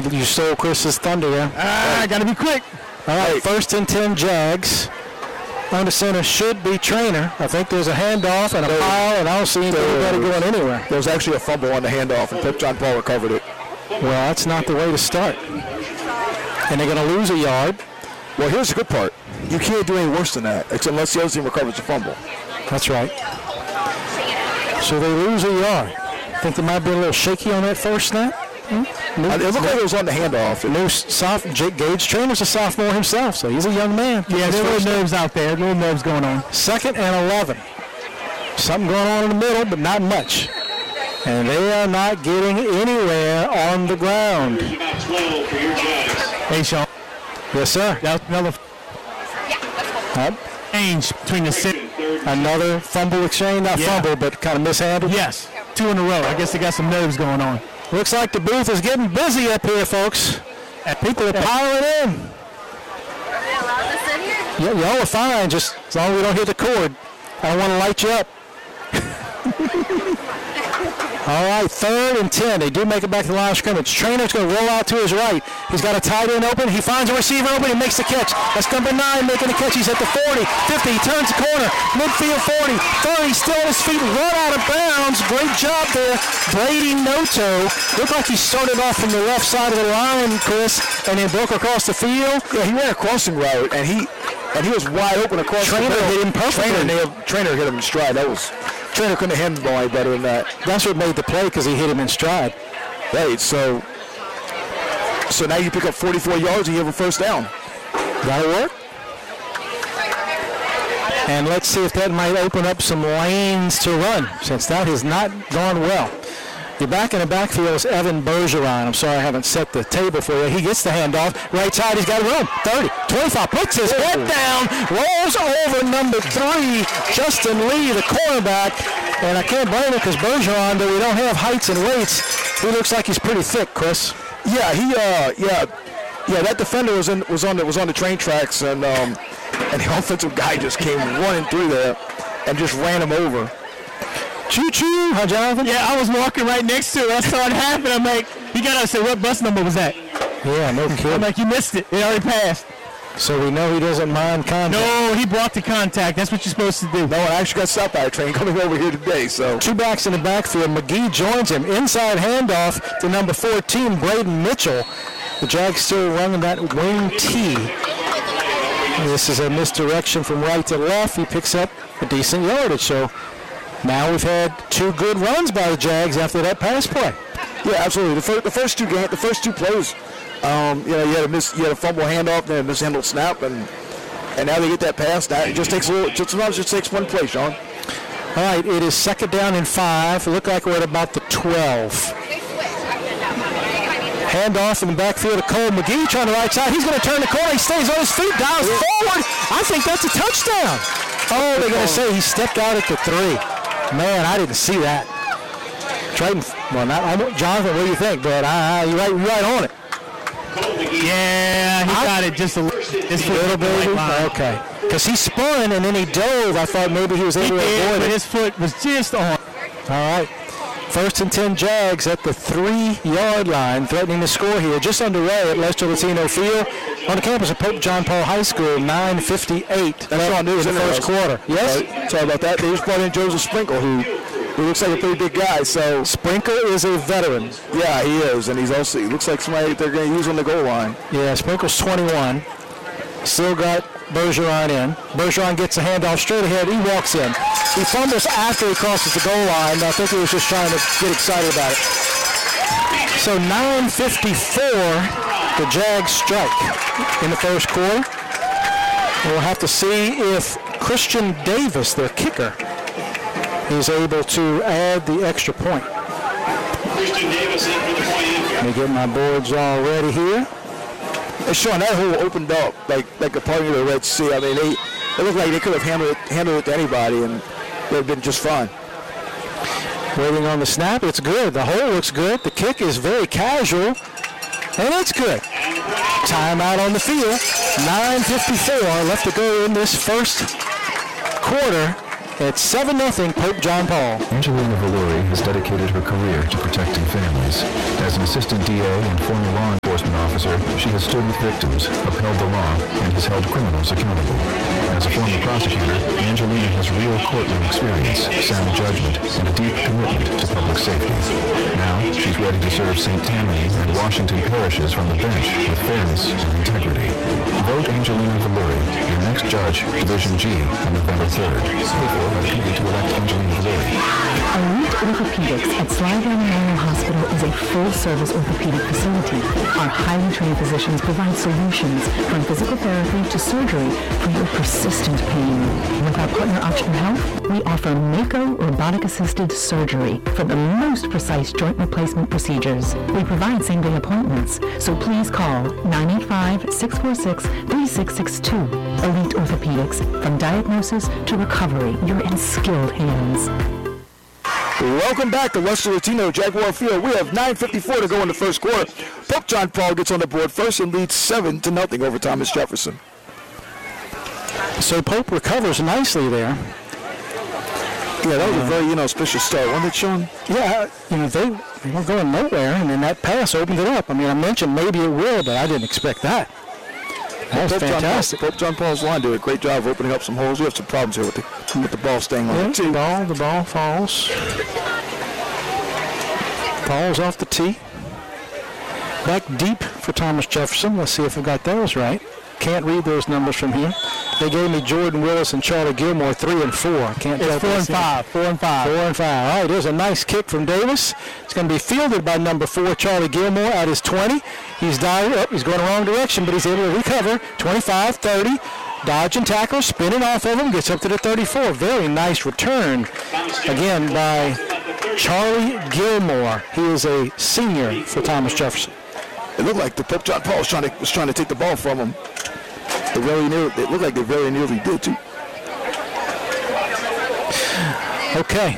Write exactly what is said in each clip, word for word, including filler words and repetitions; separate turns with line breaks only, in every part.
you stole Chris's thunder there.
Ah, I got to be quick.
All right, first and ten Jags. Under center should be Trainer. I think there's a handoff and a pile, and I don't see anybody going anywhere.
There was actually a fumble on the handoff, and Pope John Paul recovered it.
Well, that's not the way to start. And they're going to lose a yard.
Well, here's the good part. You can't do any worse than that, except unless the other team recovers a fumble.
That's right. So they lose a yard. I think they might be a little shaky on that first snap. Hmm? New,
it looked like it was on the handoff.
New soft, Gage Trainer's a sophomore himself, so he's a young man.
Yeah, there are little nerves out there, little nerves going on.
Second and eleven. Something going on in the middle, but not much. And they are not getting anywhere on the ground.
Hey, Sean.
Yes, sir.
That was another
Yep.
change between the six.
Another fumble exchange, not
Yeah.
fumble, but kind of mishandled.
Yes, two in a row. I guess they got some nerves going on.
Looks like the booth is getting busy up here, folks. People are piling in. Yeah, y'all are fine, just as long as we don't hit the cord. I don't want to light you up. All right, third and ten. They do make it back to the line of scrimmage. Trainer's going to roll out to his right. He's got a tight end open. He finds a receiver open. He makes the catch. That's number nine making the catch. He's at the forty, fifty. He turns the corner. Midfield forty, thirty. Still on his feet. Run out of bounds. Great job there. Brady Noto. Looked like he started off from the left side of the line, Chris, and then broke across the field.
Yeah, he ran a crossing route, and he and he was wide open across
Trainer
the field.
hit him perfectly.
Trainer, nailed, Trainer hit him in stride. That was Trainer couldn't have handled the ball any better than that.
That's what made the play, because he hit him in stride.
Right, so so now you pick up forty-four yards and you have a first down.
That'll work. And let's see if that might open up some lanes to run, since that has not gone well. You're back in the backfield is Evan Bergeron. I'm sorry I haven't set the table for you. He gets the handoff. Right side, he's got room. thirty, twenty-five, puts his head down, rolls over number three, Justin Lee, the cornerback. And I can't blame him, because Bergeron, though we don't have heights and weights, he looks like he's pretty thick, Chris.
Yeah, he, uh, yeah, yeah. That defender was in, was on the was on the train tracks, and um, and the offensive guy just came running through there and just ran him over.
Choo-choo, huh, Jonathan?
Yeah, I was walking right next to it. I saw it happen. I'm like, you got to say, what bus number was that?
Yeah, no kidding.
I'm like, you missed it. It already passed.
So we know he doesn't mind contact.
No, he brought the contact. That's what you're supposed to do.
No, I actually got stopped by a train coming over here today. So
two backs in the backfield. McGee joins him. Inside handoff to number fourteen, Braden Mitchell. The Jags still running that wing T. This is a misdirection from right to left. He picks up a decent yardage. So now we've had two good runs by the Jags after that pass play.
Yeah, absolutely. The first, the first two game, the first two plays, um, you know, you had a miss, you had a fumble handoff, then a mishandled snap, and and now they get that pass. That it just takes a little. Just sometimes it just takes one play, Sean.
All right, it is second down and five. It looked like we're at about the twelve. Handoff in the backfield to Cole McGee trying the right side. He's going to turn the corner. He stays on his feet, dials forward. I think that's a touchdown. Oh, they're going to say he stepped out at the three. Man, I didn't see that. Trading, well, not Jonathan. What do you think, bud? I, I, you're right, you're right on it.
Yeah, he
I,
got it just a, just a
little bit. Okay, because he spun and then he dove. I thought maybe he was able to avoid it.
His foot was just on.
All right. First and ten Jags at the three-yard line, threatening to score here. Just underway at Lester Latino Field on the campus of Pope John Paul High School, nine fifty-eight.
That's all news
in the first quarter. Yes?
Right. Sorry about that. They just brought in Joseph Sprinkle, who, who looks like a pretty big guy. So
Sprinkle is a veteran.
Yeah, he is, and he's also he looks like somebody they're going to use on the goal line.
Yeah, Sprinkle's twenty-one. Still got Bergeron in. Bergeron gets a handoff straight ahead. He walks in. He fumbles after he crosses the goal line. I think he was just trying to get excited about it. So nine fifty-four, the Jags strike in the first quarter. We'll have to see if Christian Davis, their kicker, is able to add the extra point.
Christian Davis in for the point.
Let me get my boards all ready here.
Hey, Sean, that hole opened up like like a part of the Red Sea. I mean, they it looked like they could have handled it, handled it to anybody, and it would have been just fine.
Waiting on the snap. It's good. The hole looks good. The kick is very casual, and it's good. Timeout on the field. nine fifty-four left to go in this first quarter. It's seven nothing Pope John Paul.
Angelina Valori has dedicated her career to protecting families. As an assistant D A and former law enforcement officer, she has stood with victims, upheld the law, and has held criminals accountable. As a former prosecutor, Angelina has real courtroom experience, sound judgment, and a deep commitment to public safety. Now, she's ready to serve Saint Tammany and Washington parishes from the bench with fairness and integrity. Vote Angelina Valuri, your next judge, Division G, on November third. Paid for by the committee to elect Angelina Valuri.
Elite Orthopedics at Sligo Memorial Hospital is a full-service orthopedic facility. Our highly trained physicians provide solutions from physical therapy to surgery for your persistent pain. With our partner Option Health, we offer Mako robotic-assisted surgery for the most precise joint replacement procedures. We provide same-day appointments, so please call nine eight five, six four six, three six six two. Elite Orthopedics, from diagnosis to recovery, you're in skilled hands.
Welcome back to Western Latino Jaguar Field. We have nine fifty-four to go in the first quarter. Pope John Paul gets on the board first and leads seven to nothing over Thomas Jefferson.
So Pope recovers nicely there.
Yeah, that was a very, you know, auspicious start, wasn't it, Sean?
Yeah, you know, they, they were going nowhere, and then that pass opened it up. I mean, I mentioned maybe it will, but I didn't expect that. That was
Pope
fantastic.
John Paul, Pope John Paul's line did a great job of opening up some holes. We have some problems here with the, with the ball staying on
Yeah,
the tee.
the ball, the ball falls. Falls off the tee. Back deep for Thomas Jefferson. Let's see if we got those right. Can't read those numbers from here. They gave me Jordan Willis and Charlie Gilmore three and four. Can't tell.
It's four and five. Four and five.
Four and five. All right, there's a nice kick from Davis. It's going to be fielded by number four, Charlie Gilmore, at his twenty. He's diving up. He's going the wrong direction, but he's able to recover. twenty-five, thirty. Dodging tackle, spinning off of him, gets up to the thirty-four. Very nice return, again, by Charlie Gilmore. He is a senior for Thomas Jefferson.
It looked like the Pope John Paul was trying to, was trying to take the ball from him. They very near, it looked like they very nearly did, too.
Okay.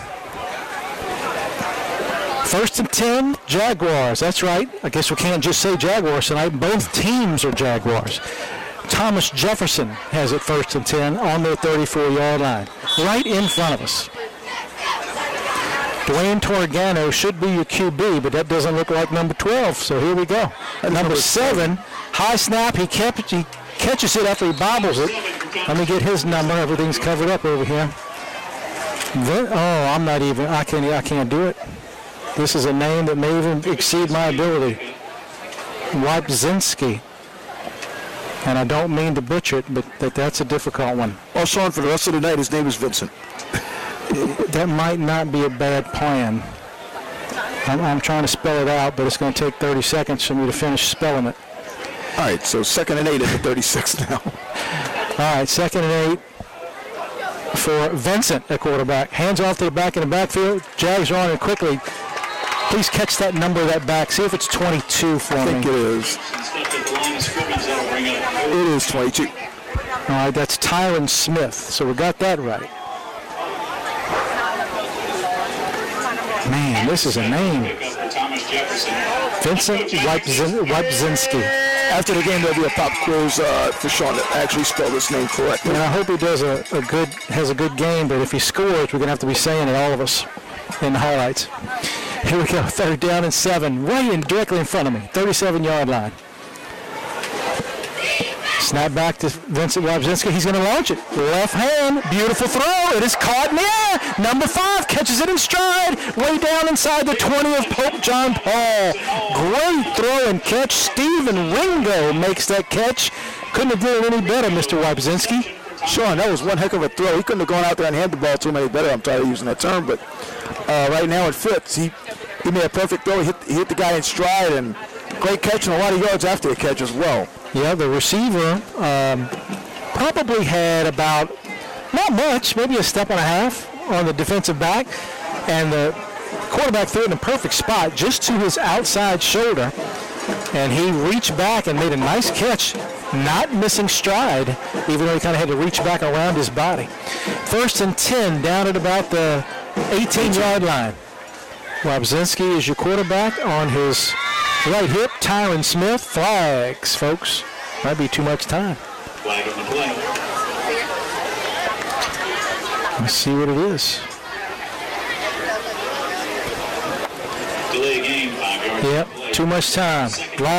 First and ten, Jaguars. That's right. I guess we can't just say Jaguars tonight. Both teams are Jaguars. Thomas Jefferson has it first and ten on their thirty-four-yard line, right in front of us. Dwayne Torgano should be your Q B, but that doesn't look like number twelve, so here we go. At number seven, high snap, he, kept, he catches it after he bobbles it. Let me get his number. Everything's covered up over here. Then, oh, I'm not even, I can't, I can't do it. This is a name that may even exceed my ability. Wipzinski. And I don't mean to butcher it, but that, that's a difficult one.
Oh, Sean, for the rest of the night, his name is Vincent.
That might not be a bad plan. I'm, I'm trying to spell it out, but it's going to take thirty seconds for me to finish spelling it.
All right, so second and eight at the thirty-six now.
All right, second and eight for Vincent, at quarterback. Hands off to the back in the backfield. Jags are on it quickly. Please catch that number, that back. See if it's twenty-two for me.
I think it is. It is twenty-two.
All right, that's Tyron Smith. So we got that right. Man, this is a name. Vincent Wipzin- Wipzinski.
After the game, there'll be a pop quiz uh, for Sean to actually spell this name correctly.
And I hope he does a, a good, has a good game, but if he scores, we're going to have to be saying it, all of us, in the highlights. Here we go, third down and seven, right in, directly in front of me, thirty-seven-yard line. Snap back to Vincent Wabzinski. He's going to launch it. Left hand, beautiful throw. It is caught in the air. Number five catches it in stride, way down inside the twenty of Pope John Paul. Great throw and catch. Steven Ringo makes that catch. Couldn't have done it any better, Mister Wabzinski.
Sean, that was one heck of a throw. He couldn't have gone out there and handed the ball too many better. I'm tired of using that term, but uh, right now it fits. He he made a perfect throw. He hit, he hit the guy in stride, and great catch and a lot of yards after the catch as well.
Yeah, the receiver um, probably had about, not much, maybe a step and a half on the defensive back, and the quarterback threw it in a perfect spot just to his outside shoulder, and he reached back and made a nice catch, not missing stride, even though he kind of had to reach back around his body. First and ten, down at about the eighteen-yard line. Wabzinski is your quarterback on his right hip. Tyron Smith, flags, folks. Might be too much time.
Flag on the play.
Let's see what it is.
Delay game, five yards.
Yep, too much time.